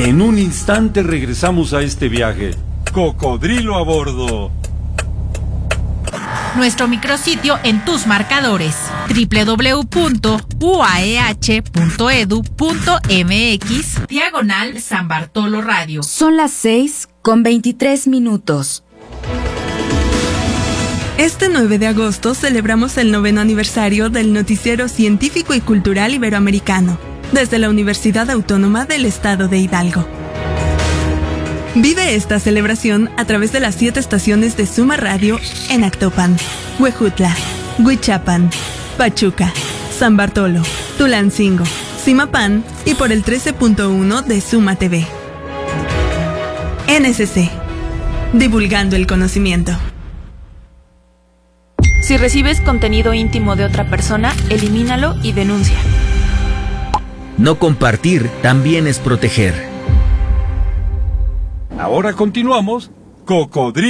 En un instante regresamos a este viaje. Cocodrilo a bordo. Nuestro micrositio en tus marcadores: www.uaeh.edu.mx/San Bartolo Radio. Son las 6:23. Este 9 de agosto celebramos el 9º aniversario del Noticiero Científico y Cultural Iberoamericano, desde la Universidad Autónoma del Estado de Hidalgo. Vive esta celebración a través de las 7 estaciones de Suma Radio en Actopan, Huejutla, Huichapan, Pachuca, San Bartolo, Tulancingo, Zimapán y por el 13.1 de Suma TV. NSC, divulgando el conocimiento. Si recibes contenido íntimo de otra persona, elimínalo y denuncia. No compartir también es proteger. Ahora continuamos. Cocodrilo.